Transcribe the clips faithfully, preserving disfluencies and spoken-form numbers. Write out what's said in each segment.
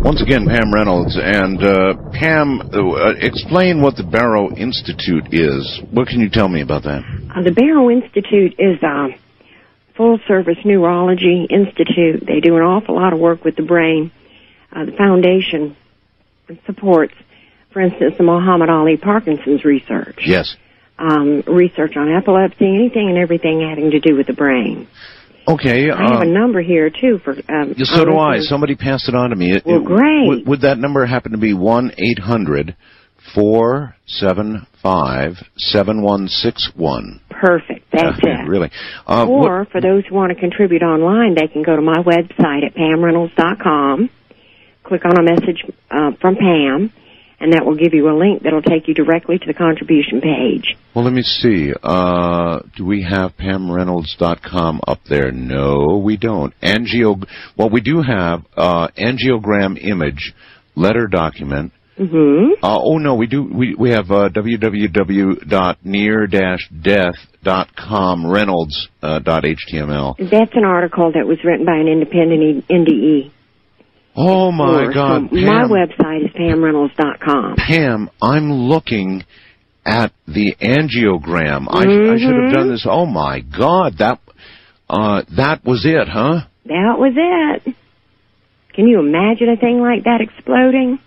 Once again, Pam Reynolds. And uh, Pam, uh, explain what the Barrow Institute is. What can you tell me about that? Uh, the Barrow Institute is a full-service neurology institute. They do an awful lot of work with the brain. Uh, the foundation supports, for instance, the Muhammad Ali Parkinson's research. Yes. Um, research on epilepsy, anything and everything having to do with the brain. Okay. I have uh, a number here, too. For um, yeah, So do I. Somebody passed it on to me. It, well, it, great. Would, would that number happen to be one eight hundred four seven five seven one six one? Perfect. That's uh, it. Really. Uh, or, what, for those who want to contribute online, they can go to my website at pam reynolds dot com, click on a message uh, from Pam, and that will give you a link that will take you directly to the contribution page. Well, let me see. Uh, do we have pam reynolds dot com up there? No, we don't. Angio. Well, we do have uh, angiogram image, letter document. Mm-hmm. Uh, oh, no, we do. We, we have uh, w w w dot near dash death dot com, reynolds dot h t m l. That's an article that was written by an independent N D E. Oh, my Or, God, so Pam. my website is pam reynolds dot com. Pam, I'm looking at the angiogram. I, Mm-hmm. I should have done this. Oh, my God, that uh, that was it, huh? That was it. Can you imagine a thing like that exploding?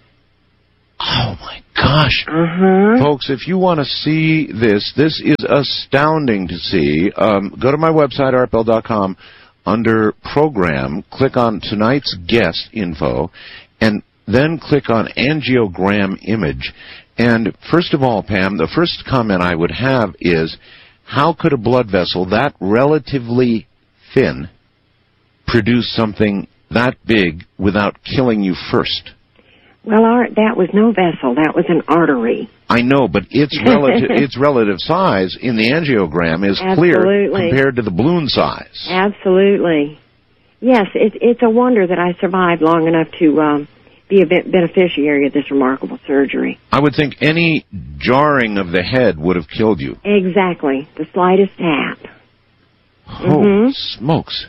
Oh, my gosh. Uh-huh. Folks, if you want to see this, this is astounding to see. Um, go to my website, art bell dot com. Under Program, click on tonight's guest info, and then click on angiogram image. And first of all, Pam, the first comment I would have is, how could a blood vessel that relatively thin produce something that big without killing you first? Well, Art, that was no vessel. That was an artery. I know, but its relative its relative size in the angiogram is Absolutely. clear compared to the balloon size. Absolutely. Yes, it, it's a wonder that I survived long enough to um, be a bit beneficiary of this remarkable surgery. I would think any jarring of the head would have killed you. Exactly. The slightest tap. Oh, Mm-hmm. smokes.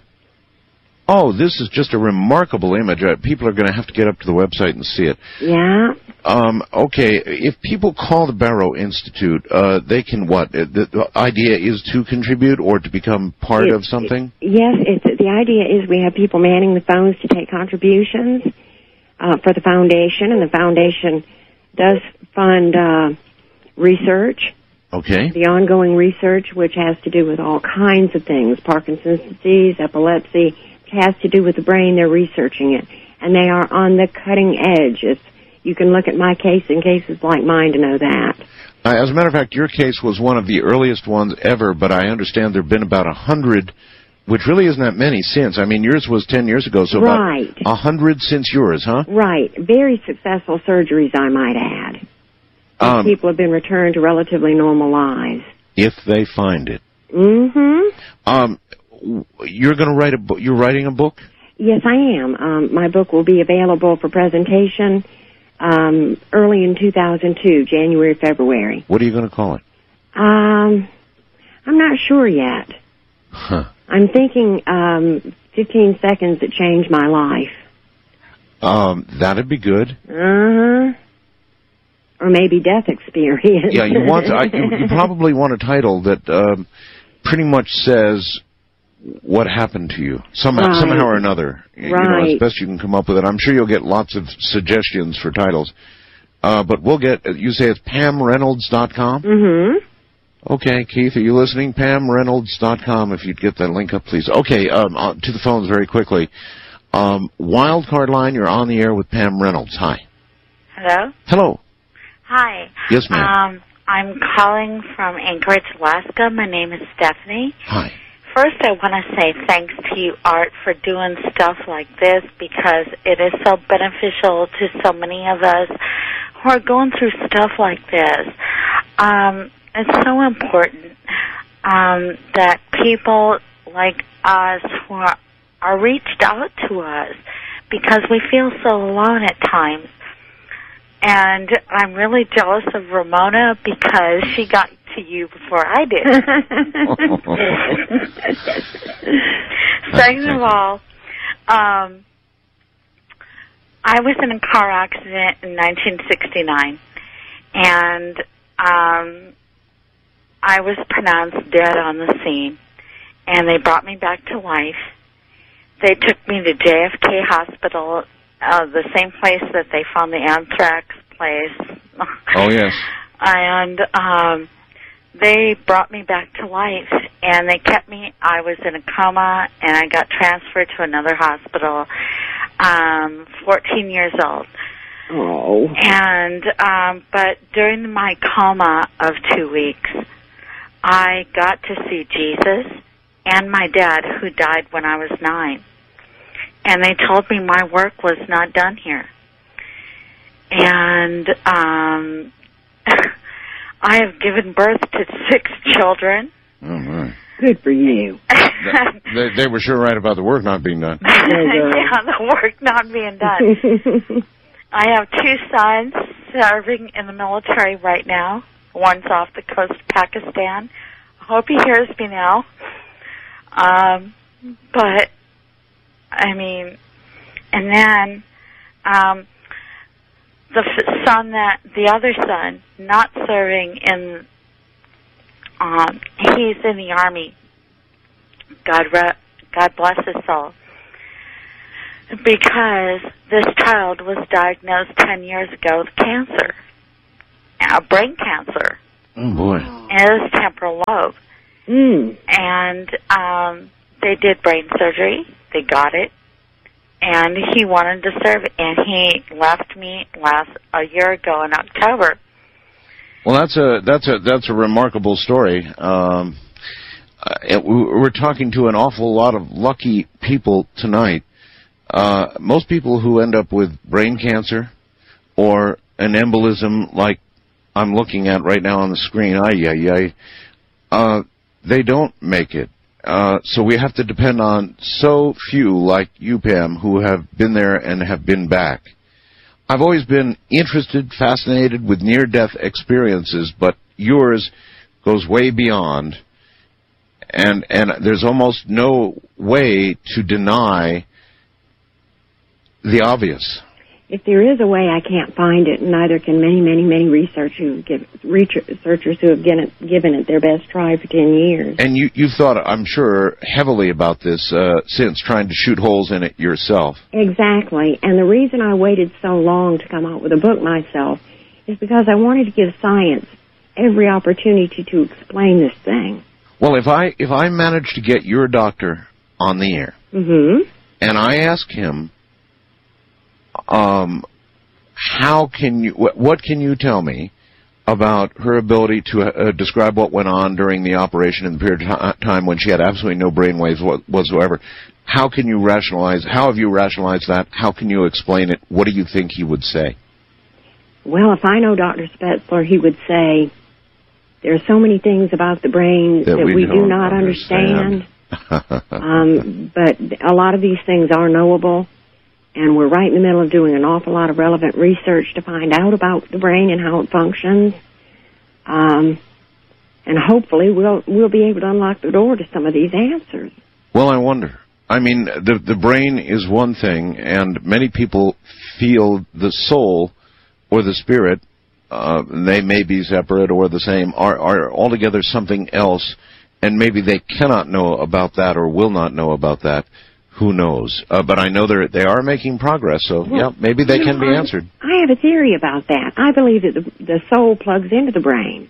Oh, this is just a remarkable image. Uh, people are going to have to get up to the website and see it. Yeah. Um, okay, if people call the Barrow Institute, uh, they can what? Uh, the, the idea is to contribute or to become part It- of something? it- yes, it's, the idea is we have people manning the phones to take contributions uh, for the foundation, and the foundation does fund uh, research, Okay. the ongoing research, which has to do with all kinds of things, Parkinson's disease, epilepsy. It has to do with the brain. They're researching it, and they are on the cutting edge. It's, you can look at my case and cases like mine to know that. Uh, as a matter of fact, your case was one of the earliest ones ever, but I understand there have been about a hundred, which really isn't that many since. I mean, yours was ten years ago, so Right. about a hundred since yours, huh? Right. Very successful surgeries, I might add. Um, People have been returned to relatively normal lives. if they find it. Mm-hmm. Um, you're going to write a book. You're writing a book? Yes, I am. Um, my book will be available for presentation um, early in two thousand two, January, February. What are you going to call it? Um, I'm not sure yet. Huh. I'm thinking um, fifteen seconds that changed my life. Um, that'd be good. Uh-huh. Or maybe death experience. Yeah, you want. To, I, you, you probably want a title that um, pretty much says what happened to you somehow, Right. somehow or another. You know, Right. as best you can come up with it. I'm sure you'll get lots of suggestions for titles. Uh, but we'll get. You say it's pam reynolds dot com. Mm-hmm. Okay, Keith, are you listening? pam reynolds dot com. If you'd get that link up, please. Okay, um, uh, to the phones very quickly. Um, Wildcard line, you're on the air with Pam Reynolds. Hi. Hello? Hello. Hi. Yes, ma'am. Um, I'm calling from Anchorage, Alaska. My name is Stephanie. Hi. First, I want to say thanks to you, Art, for doing stuff like this because it is so beneficial to so many of us who are going through stuff like this. Um, it's so important um, that people like us who are, are reached out to us because we feel so alone at times. And I'm really jealous of Ramona because she got to you before I did. Second of all, um, I I was in a car accident in nineteen sixty-nine, and um, I was pronounced dead on the scene, and they brought me back to life. They took me to J F K Hospital, uh, the same place that they found the anthrax place. Oh, yes. And um, they brought me back to life, and they kept me. I was in a coma, and I got transferred to another hospital, um, fourteen years old. Oh. And, um, but during my coma of two weeks, I got to see Jesus and my dad, who died when I was nine. And they told me my work was not done here. And um, I have given birth to six children. Oh, my. Good for you. they, they were sure right about the work not being done. Yeah, the work not being done. I have two sons serving in the military right now. One's off the coast of Pakistan. I hope he hears me now. Um, but, I mean, and then um, the f- son that, the other son, not serving in, um, he's in the Army. God, re- God bless his soul. Because this child was diagnosed ten years ago with cancer, uh, brain cancer. Oh, boy. And it was temporal lobe. Mm. And um, they did brain surgery. They got it. And he wanted to serve, and he left me last a year ago in October. Well, that's a that's a that's a remarkable story. Um, uh, it, we're talking to an awful lot of lucky people tonight. Uh, most people who end up with brain cancer or an embolism like I'm looking at right now on the screen, ay, ay, ay, uh, they don't make it. Uh, so we have to depend on so few like you, Pam, who have been there and have been back. I've always been interested, fascinated with near-death experiences, but yours goes way beyond, and and there's almost no way to deny the obvious. If there is a way, I can't find it, and neither can many, many, many research who give, researchers who have given it, given it their best try for ten years. And you, you've thought, I'm sure, heavily about this uh, since, trying to shoot holes in it yourself. Exactly. And the reason I waited so long to come out with a book myself is because I wanted to give science every opportunity to explain this thing. Well, if I if I manage to get your doctor on the air, mm-hmm. and I ask him, Um, how can you, what, what can you tell me about her ability to uh, describe what went on during the operation in the period of time when she had absolutely no brainwaves whatsoever? How can you rationalize, how have you rationalized that? How can you explain it? What do you think he would say? Well, if I know Doctor Spetzler, he would say, there are so many things about the brain that, that we, we do not understand. understand. um, but a lot of these things are knowable. And we're right in the middle of doing an awful lot of relevant research to find out about the brain and how it functions. Um, and hopefully we'll we'll be able to unlock the door to some of these answers. Well, I wonder. I mean, the the brain is one thing, and many people feel the soul or the spirit, uh, they may be separate or the same, are, are altogether something else, and maybe they cannot know about that or will not know about that. Who knows? Uh, but I know they're, they are making progress, so, well, yeah, maybe they can know, be answered. I have a theory about that. I believe that the, the soul plugs into the brain.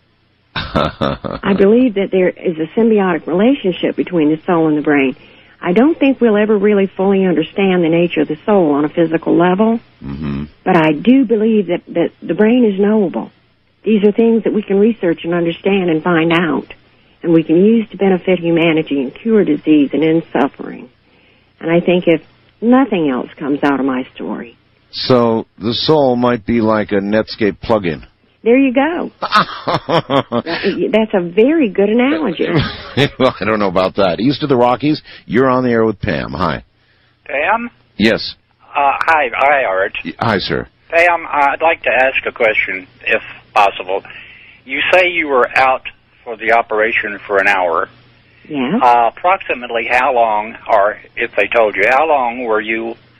I believe that there is a symbiotic relationship between the soul and the brain. I don't think we'll ever really fully understand the nature of the soul on a physical level, mm-hmm. but I do believe that, that the brain is knowable. These are things that we can research and understand and find out, and we can use to benefit humanity and cure disease and end suffering. And I think if nothing else comes out of my story. So the soul might be like a Netscape plugin. There you go. That's a very good analogy. Well, I don't know about that. East of the Rockies, you're on the air with Pam. Hi. Pam? Yes. Uh, hi, hi, Art. Hi, sir. Pam, I'd like to ask a question, if possible. You say you were out for the operation for an hour. Yeah. Uh, approximately how long, or if they told you, how long were you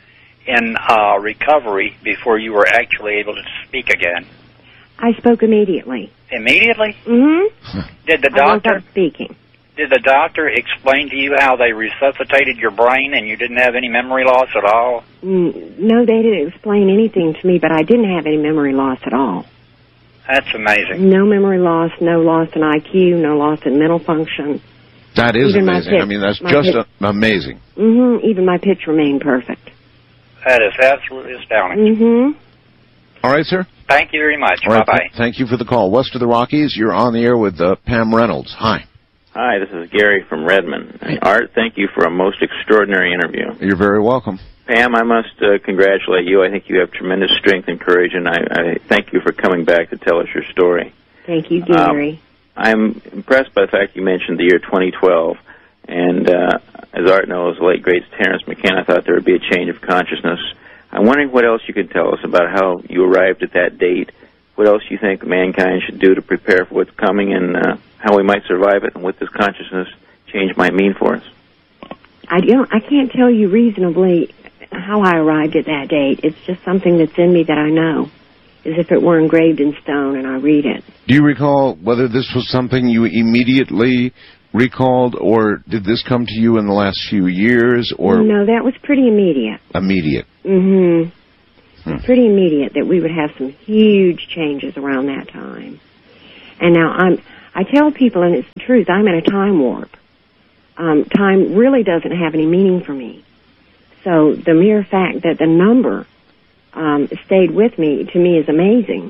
in uh, recovery before you were actually able to speak again? I spoke immediately. Immediately? Mm-hmm. Did the I woke doctor up speaking. Did the doctor explain to you how they resuscitated your brain and you didn't have any memory loss at all? Mm, no, they didn't explain anything to me, but I didn't have any memory loss at all. That's amazing. No memory loss, no loss in I Q, no loss in mental function. That is Even amazing. Pitch, I mean, that's just pitch, a, amazing. Mm-hmm. Even my pitch remained perfect. That is absolutely astounding. Mm-hmm. All right, sir. Thank you very much. All right, Bye-bye. th- thank you for the call. West of the Rockies, you're on the air with uh, Pam Reynolds. Hi. Hi, this is Gary from Redmond. Hey, Art, thank you for a most extraordinary interview. You're very welcome. Pam, I must uh, congratulate you. I think you have tremendous strength and courage, and I, I thank you for coming back to tell us your story. Thank you, Gary. Um, I'm impressed by the fact you mentioned the year twenty twelve, and uh, as Art knows, the late, great Terence McKenna thought there would be a change of consciousness. I'm wondering what else you could tell us about how you arrived at that date, what else you think mankind should do to prepare for what's coming, and uh, how we might survive it, and what this consciousness change might mean for us. I don't. I can't tell you reasonably how I arrived at that date. It's just something that's in me that I know, as if it were engraved in stone, and I read it. Do you recall whether this was something you immediately recalled, or did this come to you in the last few years, or No, that was pretty immediate. immediate? Mm-hmm. Hmm. Pretty immediate that we would have some huge changes around that time. And now I'm, I tell people, and it's the truth, I'm in a time warp. Um, time really doesn't have any meaning for me. So the mere fact that the number um, stayed with me, to me, is amazing.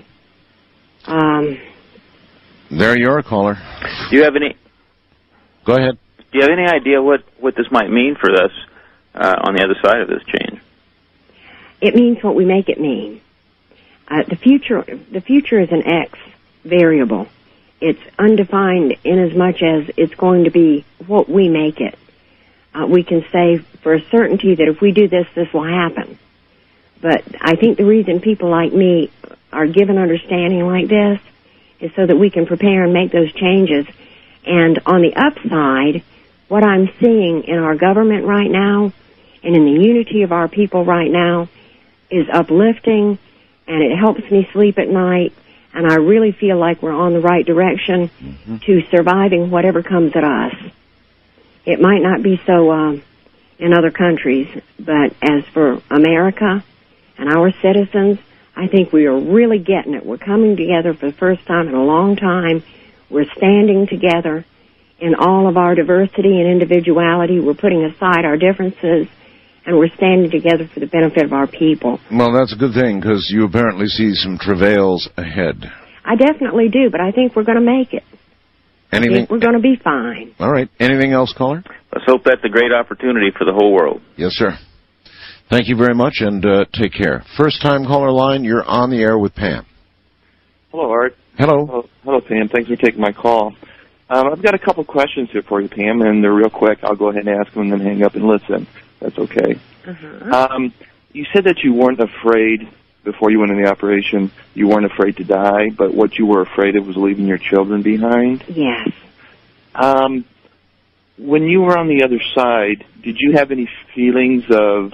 Um, There you are, caller. Do you have any? Go ahead. Do you have any idea what, what this might mean for us uh, on the other side of this change? It means what we make it mean. Uh, the future, the future is an X variable. It's undefined in as much as it's going to be what we make it. Uh, we can say for a certainty that if we do this, this will happen. But I think the reason people like me are given understanding like this is so that we can prepare and make those changes. And on the upside, what I'm seeing in our government right now and in the unity of our people right now is uplifting, and it helps me sleep at night, and I really feel like we're on the right direction mm-hmm. to surviving whatever comes at us. It might not be so um, in other countries, but as for America and our citizens, I think we are really getting it. We're coming together for the first time in a long time. We're standing together in all of our diversity and individuality. We're putting aside our differences, and we're standing together for the benefit of our people. Well, that's a good thing, because you apparently see some travails ahead. I definitely do, but I think we're going to make it. Anything? I think we're going to be fine. All right. Anything else, caller? Let's hope that's a great opportunity for the whole world. Yes, sir. Thank you very much, and uh, take care. First-time caller line, you're on the air with Pam. Hello, Art. Hello. Hello, Hello Pam. Thanks for taking my call. Um, I've got a couple questions here for you, Pam, and they're real quick. I'll go ahead and ask them and then hang up and listen. That's okay. Uh-huh. Um, you said that you weren't afraid before you went in the operation. You weren't afraid to die, but what you were afraid of was leaving your children behind. Yes. Um, when you were on the other side, did you have any feelings of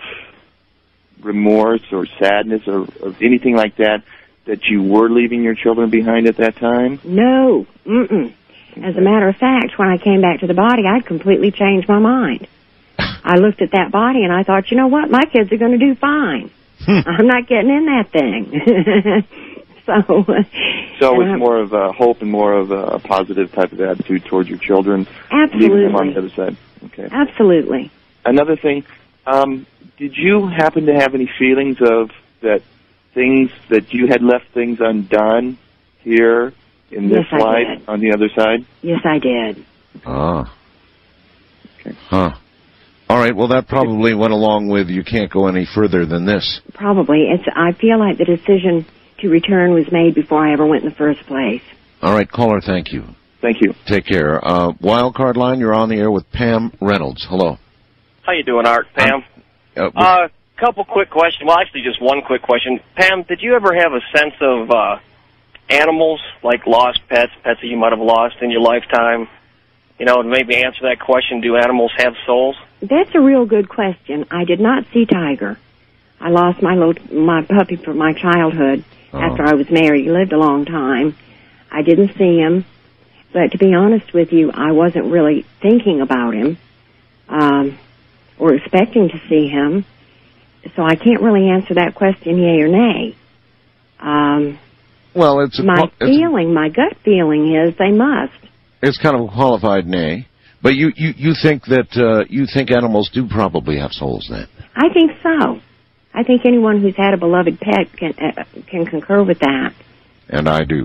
remorse or sadness or, or anything like that, that you were leaving your children behind at that time? No. Mm-mm. As a matter of fact, when I came back to the body, I'd completely changed my mind. I looked at that body and I thought, you know what, my kids are going to do fine. I'm not getting in that thing. so so it's more of a hope and more of a positive type of attitude towards your children. Absolutely. Leaving them on the other side. Okay. Absolutely. Another thing, um, did you happen to have any feelings of that things, that you had left things undone here in this yes, life on the other side? Yes, I did. Ah. Okay. Huh. All right, well, that probably went along with you can't go any further than this. Probably. It's. I feel like the decision to return was made before I ever went in the first place. All right, caller, thank you. Thank you. Take care. Uh, Wildcard line, you're on the air with Pam Reynolds. Hello. How you doing, Art? Pam? A uh, uh, couple quick questions. Well, actually, just one quick question. Pam, did you ever have a sense of uh, animals, like lost pets, pets that you might have lost in your lifetime? You know, maybe answer that question, do animals have souls? That's a real good question. I did not see Tiger. I lost my little, my puppy from my childhood Oh. after I was married. He lived a long time. I didn't see him. But to be honest with you, I wasn't really thinking about him um, or expecting to see him. So I can't really answer that question, yay or nay. Um, Well, it's a, my qual- it's, feeling, my gut feeling is they must. it's kind of a qualified nay. But you, you, you think that uh, you think animals do probably have souls then? I think so. I think anyone who's had a beloved pet can uh, can concur with that. And I do.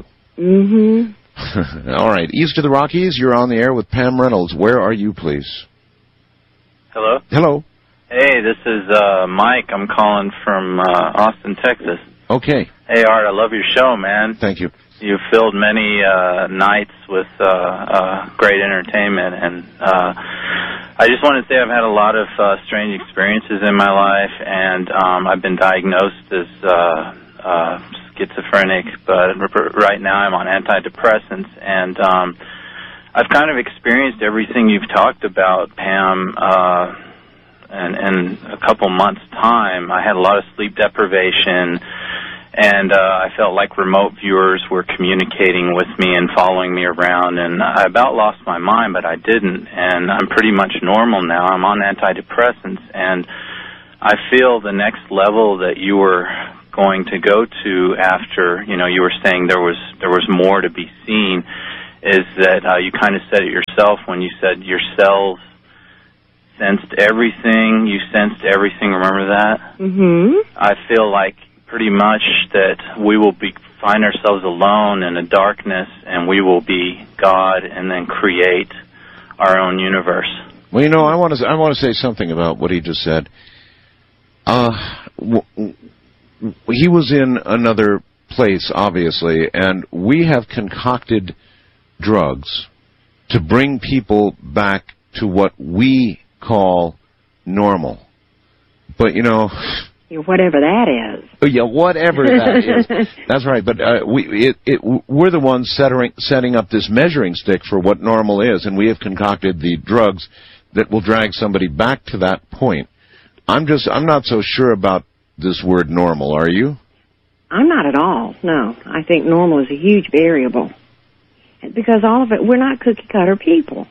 Mm-hmm. All right. East of the Rockies, you're on the air with Pam Reynolds. Where are you, please? Hello? Hello. Hey, this is uh, Mike. I'm calling from uh, Austin, Texas. Okay. Hey, Art, I love your show, man. Thank you. You've filled many uh, nights with uh, uh, great entertainment, and uh, I just want to say I've had a lot of uh, strange experiences in my life, and um, I've been diagnosed as uh, uh, schizophrenic, but right now I'm on antidepressants, and um, I've kind of experienced everything you've talked about, Pam, uh, and in a couple months' time. I had a lot of sleep deprivation, and uh, I felt like remote viewers were communicating with me and following me around, and I about lost my mind, but I didn't, and I'm pretty much normal now. I'm on antidepressants, and I feel the next level that you were going to go to after, you know, you were saying there was there was more to be seen, is that uh, you kind of said it yourself when you said your cells sensed everything, you sensed everything, remember that? Mm-hmm. I feel like pretty much that we will be find ourselves alone in a darkness, and we will be God and then create our own universe. Well, you know, I want to I want to say something about what he just said. Uh, w- w- he was in another place, obviously, and we have concocted drugs to bring people back to what we call normal. But, you know... Whatever that is. Oh, yeah, whatever that is. That's right. But uh, we, it, it, we're the ones setting, setting up this measuring stick for what normal is, and we have concocted the drugs that will drag somebody back to that point. I'm just, I'm not so sure about this word normal. Are you? I'm not at all, no. I think normal is a huge variable. Because all of it, we're not cookie-cutter people.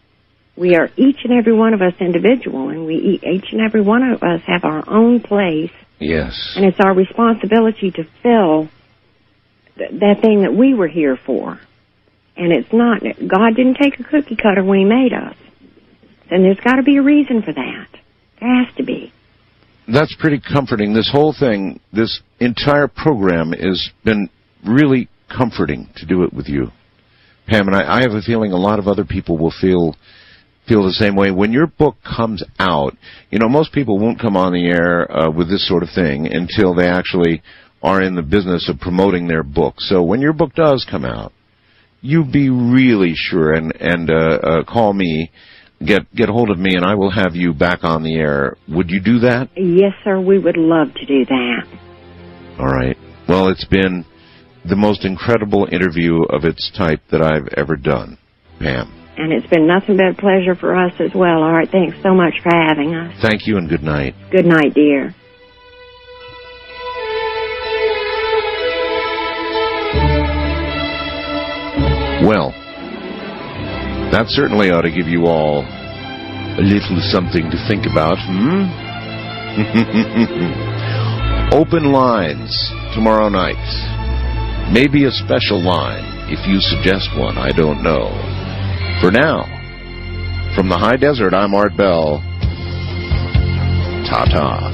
We are each and every one of us individual, and we each and every one of us have our own place. Yes. And it's our responsibility to fill th- that thing that we were here for. And it's not, God didn't take a cookie cutter when He made us. And there's got to be a reason for that. There has to be. That's pretty comforting. This whole thing, this entire program has been really comforting to do it with you, Pam. And I, I have a feeling a lot of other people will feel feel the same way. When your book comes out, you know, most people won't come on the air uh, with this sort of thing until they actually are in the business of promoting their book. So when your book does come out, you be really sure and, and uh, uh, call me, get get hold of me, and I will have you back on the air. Would you do that? Yes, sir, we would love to do that. All right. Well, it's been the most incredible interview of its type that I've ever done, Pam. And it's been nothing but a pleasure for us as well. All right, thanks so much for having us. Thank you and good night. Good night, dear. Well, that certainly ought to give you all a little something to think about, hmm? Open lines tomorrow night. Maybe a special line, if you suggest one, I don't know. For now, from the high desert, I'm Art Bell. Ta-ta.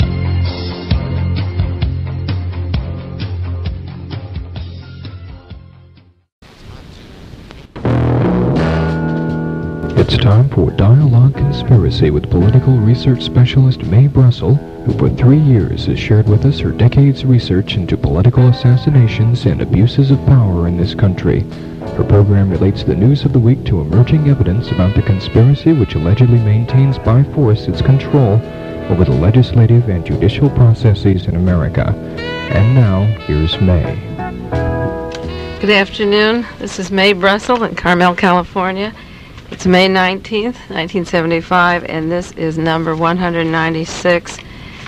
It's time for Dialogue Conspiracy with political research specialist Mae Brussel, who for three years has shared with us her decades' research into political assassinations and abuses of power in this country. Her program relates the news of the week to emerging evidence about the conspiracy which allegedly maintains by force its control over the legislative and judicial processes in America. And now, here's Mae. Good afternoon. This is Mae Brussel in Carmel, California. It's May nineteenth, nineteen seventy-five, and this is number one hundred ninety-six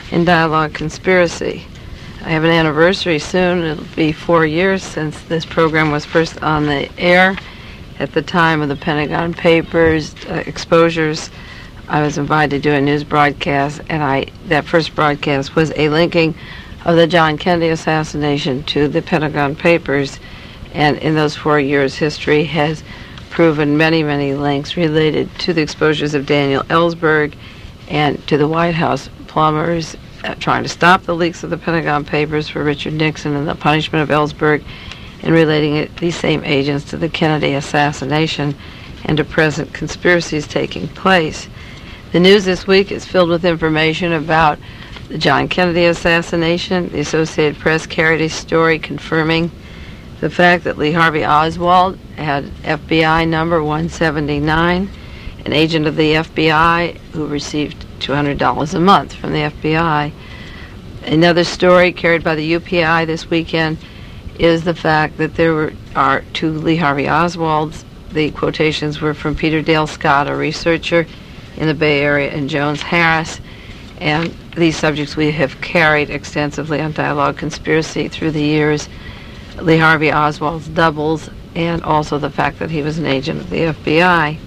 in Dialogue Conspiracy. I have an anniversary soon. It'll be four years since this program was first on the air. At the time of the Pentagon Papers uh, exposures, I was invited to do a news broadcast, and I that first broadcast was a linking of the John Kennedy assassination to the Pentagon Papers. And in those four years, history has proven many, many links related to the exposures of Daniel Ellsberg and to the White House plumbers uh, trying to stop the leaks of the Pentagon Papers for Richard Nixon and the punishment of Ellsberg, and relating it, these same agents to the Kennedy assassination and to present conspiracies taking place. The news this week is filled with information about the John Kennedy assassination. The Associated Press carried a story confirming the fact that Lee Harvey Oswald had F B I number one seventy-nine, an agent of the F B I who received two hundred dollars a month from the F B I. Another story carried by the U P I this weekend is the fact that there were are two Lee Harvey Oswalds. The quotations were from Peter Dale Scott, a researcher in the Bay Area, and Jones Harris. And these subjects we have carried extensively on Dialogue Conspiracy through the years. Lee Harvey Oswald's doubles, and also the fact that he was an agent of the F B I.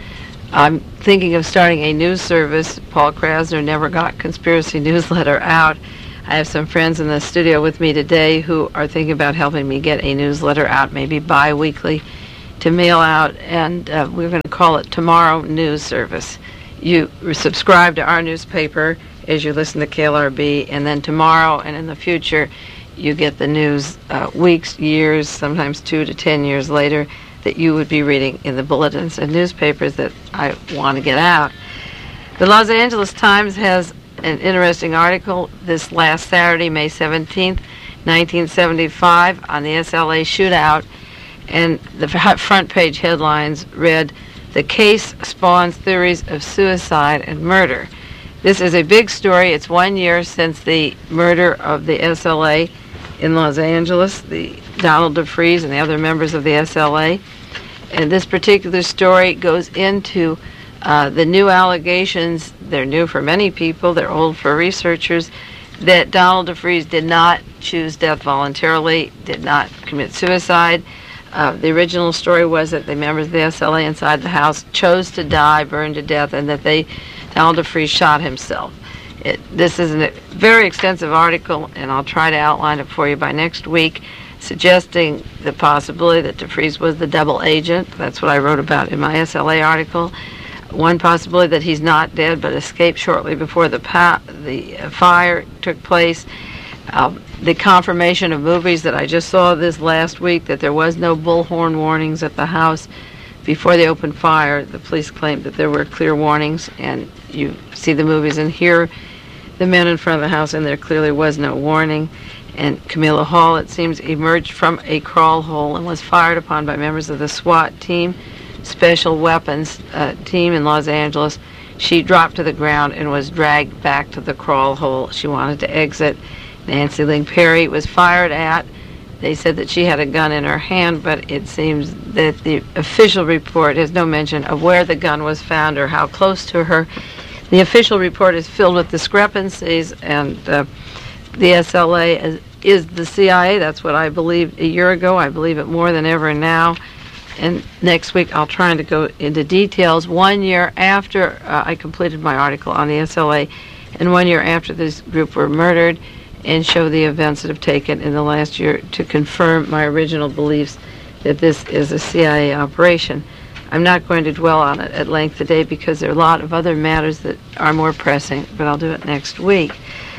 I'm thinking of starting a news service. Paul Krasner never got Conspiracy newsletter out. I have some friends in the studio with me today who are thinking about helping me get a newsletter out, maybe bi-weekly, to mail out, and uh, we're going to call it Tomorrow News Service. You subscribe to our newspaper as you listen to K L R B, and then tomorrow and in the future you get the news uh, weeks, years, sometimes two to ten years later that you would be reading in the bulletins and newspapers that I want to get out. The Los Angeles Times has an interesting article this last Saturday, May seventeenth, nineteen seventy-five, on the S L A shootout, and the front page headlines read, "The case spawns theories of suicide and murder." This is a big story. It's one year since the murder of the S L A in Los Angeles, the Donald DeFreeze and the other members of the S L A. And this particular story goes into uh, the new allegations. They're new for many people, they're old for researchers, that Donald DeFreeze did not choose death voluntarily, did not commit suicide. Uh, the original story was that the members of the S L A inside the house chose to die, burned to death, and that they, Donald DeFreeze shot himself. It, this is a very extensive article, and I'll try to outline it for you by next week, suggesting the possibility that DeFreeze was the double agent. That's what I wrote about in my S L A article. One possibility that he's not dead but escaped shortly before the, pa- the uh, fire took place. Uh, the confirmation of movies that I just saw this last week, that there was no bullhorn warnings at the house before they opened fire. The police claimed that there were clear warnings, and you see the movies and hear the men in front of the house, and there clearly was no warning. And Camilla Hall, it seems, emerged from a crawl hole and was fired upon by members of the SWAT team, Special Weapons uh, team in Los Angeles. She dropped to the ground and was dragged back to the crawl hole. She wanted to exit. Nancy Ling Perry was fired at. They said that she had a gun in her hand, but it seems that the official report has no mention of where the gun was found or how close to her. The official report is filled with discrepancies, and uh, the S L A is, is the C I A. That's what I believed a year ago. I believe it more than ever now. And next week I'll try to go into details. One year after uh, I completed my article on the S L A, and one year after this group were murdered, and show the events that have taken in the last year to confirm my original beliefs that this is a C I A operation. I'm not going to dwell on it at length today because there are a lot of other matters that are more pressing, but I'll do it next week.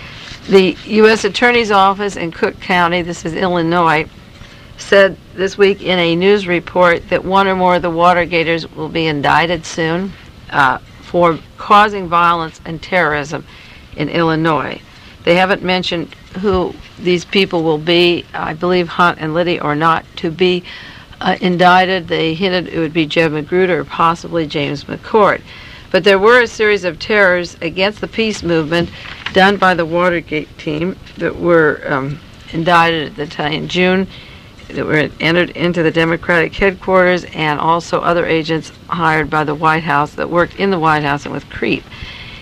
The U S Attorney's Office in Cook County, this is Illinois, said this week in a news report that one or more of the Watergators will be indicted soon uh, for causing violence and terrorism in Illinois. They haven't mentioned who these people will be. I believe Hunt and Liddy are not to be uh, indicted. They hinted it would be Jeb Magruder or possibly James McCord. But there were a series of terrors against the peace movement done by the Watergate team that were um, indicted at the time in June, that were entered into the Democratic headquarters, and also other agents hired by the White House that worked in the White House and with CREEP.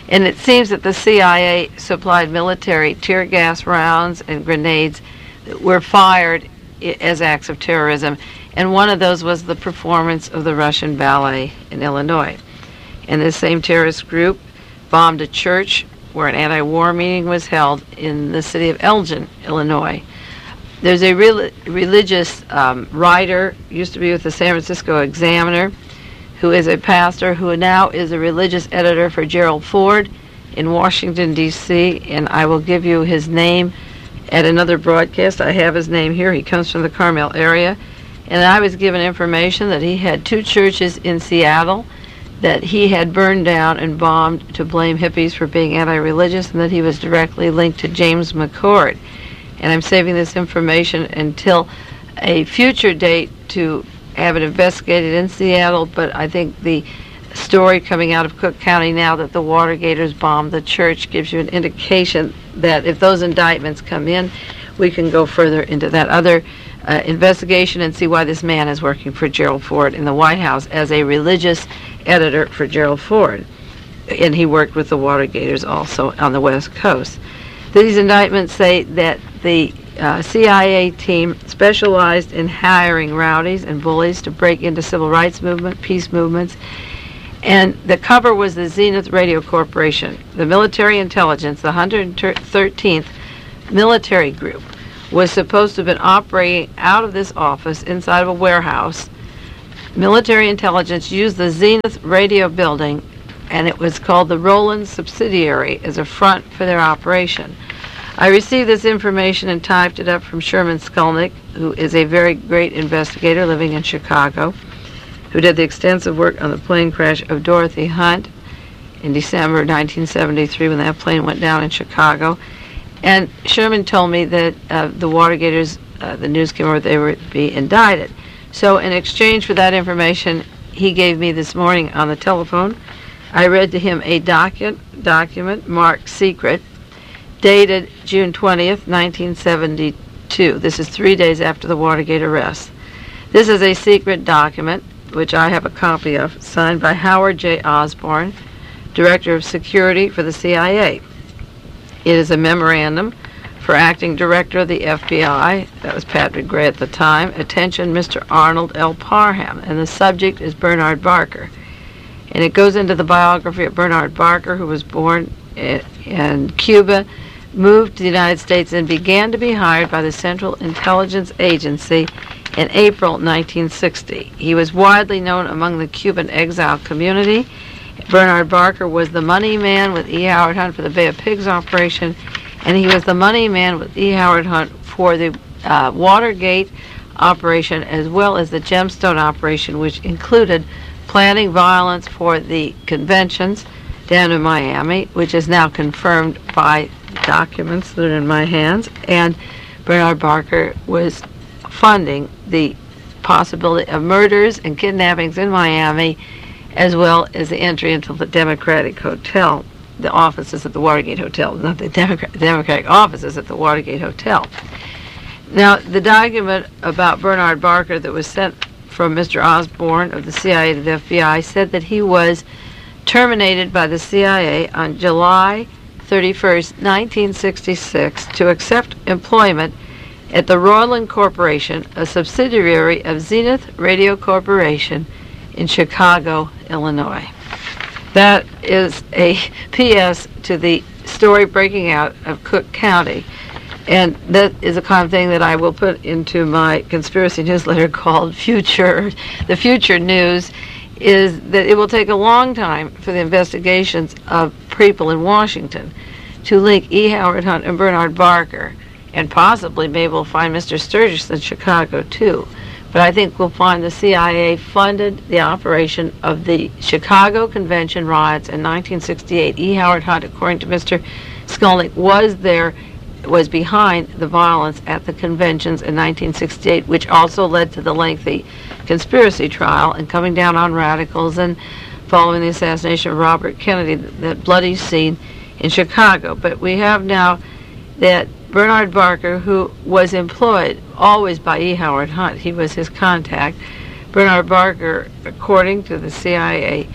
And it seems that the C I A supplied military tear gas rounds and grenades that were fired as acts of terrorism. And one of those was the performance of the Russian ballet in Illinois. And this same terrorist group bombed a church where an anti-war meeting was held in the city of Elgin, Illinois. There's a real, religious um, writer, used to be with the San Francisco Examiner, who is a pastor, who now is a religious editor for Gerald Ford in Washington, D C, and I will give you his name at another broadcast. I have his name here. He comes from the Carmel area. And I was given information that he had two churches in Seattle that he had burned down and bombed to blame hippies for being anti-religious, and that he was directly linked to James McCord. And I'm saving this information until a future date to have it investigated in Seattle, but I think the story coming out of Cook County now that the Watergators bombed the church gives you an indication that if those indictments come in, we can go further into that other uh, investigation and see why this man is working for Gerald Ford in the White House as a religious editor for Gerald Ford. And he worked with the Watergators also on the West Coast. These indictments say that the uh, C I A team specialized in hiring rowdies and bullies to break into civil rights movement, peace movements, and the cover was the Zenith Radio Corporation. The military intelligence, the one hundred thirteenth Military Group, was supposed to have been operating out of this office inside of a warehouse. Military intelligence used the Zenith Radio building, and it was called the Roland subsidiary as a front for their operation. I received this information and typed it up from Sherman Skulnick, who is a very great investigator living in Chicago, who did the extensive work on the plane crash of Dorothy Hunt in December nineteen seventy-three when that plane went down in Chicago. And Sherman told me that uh, the Watergators, uh, the news came over, they would be indicted. So in exchange for that information he gave me this morning on the telephone, I read to him a docu- document marked secret, dated June twentieth, nineteen seventy-two. This is three days after the Watergate arrest. This is a secret document, which I have a copy of, signed by Howard J. Osborne, Director of Security for the C I A. It is a memorandum for Acting Director of the F B I, that was Patrick Gray at the time, attention Mister Arnold L. Parham, and the subject is Bernard Barker. And it goes into the biography of Bernard Barker, who was born in Cuba, moved to the United States, and began to be hired by the Central Intelligence Agency in April nineteen sixty. He was widely known among the Cuban exile community. Bernard Barker was the money man with E. Howard Hunt for the Bay of Pigs operation, and he was the money man with E. Howard Hunt for the uh, Watergate operation, as well as the Gemstone operation, which included planning violence for the conventions down in Miami, which is now confirmed by documents that are in my hands. And Bernard Barker was funding the possibility of murders and kidnappings in Miami, as well as the entry into the Democratic Hotel, the offices at the Watergate Hotel, not the Democrat, Democratic offices at the Watergate Hotel. Now, the document about Bernard Barker that was sent from Mister Osborne of the C I A to the F B I said that he was terminated by the C I A on July thirty-first, nineteen sixty-six, to accept employment at the Roland Corporation, a subsidiary of Zenith Radio Corporation in Chicago, Illinois. That is a P S to the story breaking out of Cook County. And that is a kind of thing that I will put into my conspiracy newsletter called Future. The Future News is that it will take a long time for the investigations of people in Washington to link E. Howard Hunt and Bernard Barker, and possibly maybe we'll find Mister Sturgis in Chicago too. But I think we'll find the C I A funded the operation of the Chicago Convention riots in nineteen sixty-eight. E. Howard Hunt, according to Mister Skulnick, was there, was behind the violence at the conventions in nineteen sixty-eight, which also led to the lengthy conspiracy trial and coming down on radicals and following the assassination of Robert Kennedy, that bloody scene in Chicago. But we have now that Bernard Barker, who was employed always by E. Howard Hunt, he was his contact. Bernard Barker, according to the C I A,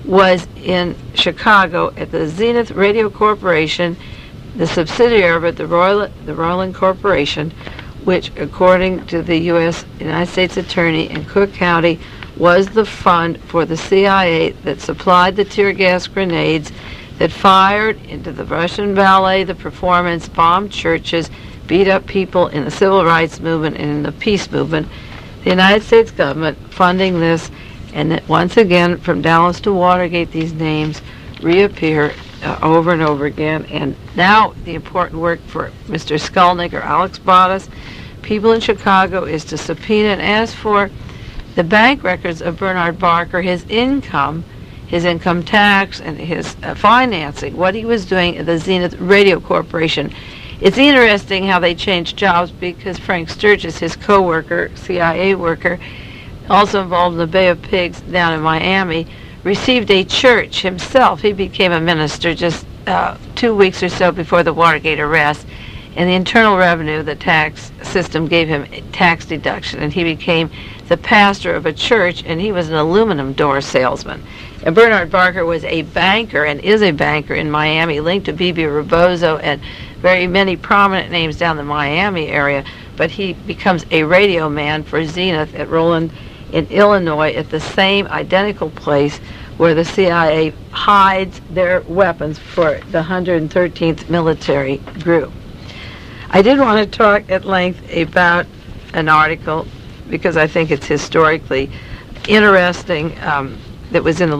was in Chicago at the Zenith Radio Corporation, the subsidiary of it, the Royal, the Royland Corporation, which, according to the U S United States Attorney in Cook County, was the fund for the C I A that supplied the tear gas grenades that fired into the Russian ballet, the performance, bombed churches, beat up people in the civil rights movement and in the peace movement. The United States government funding this, and that once again, from Dallas to Watergate, these names reappear uh, over and over again. And now the important work for Mister Skulnick or Alex Broaddus, people in Chicago, is to subpoena and ask for the bank records of Bernard Barker, his income, his income tax, and his uh, financing, what he was doing at the Zenith Radio Corporation. It's interesting how they changed jobs, because Frank Sturgis, his co-worker, C I A worker, also involved in the Bay of Pigs down in Miami, received a church himself. He became a minister just uh, two weeks or so before the Watergate arrest, and the Internal Revenue, the tax system, gave him a tax deduction, and he became the pastor of a church, and he was an aluminum door salesman. And Bernard Barker was a banker, and is a banker in Miami, linked to Bebe Rebozo and very many prominent names down the Miami area, but he becomes a radio man for Zenith at Roland in Illinois, at the same identical place where the C I A hides their weapons for the one hundred thirteenth Military Group. I did want to talk at length about an article, because I think it's historically interesting, um, that was in the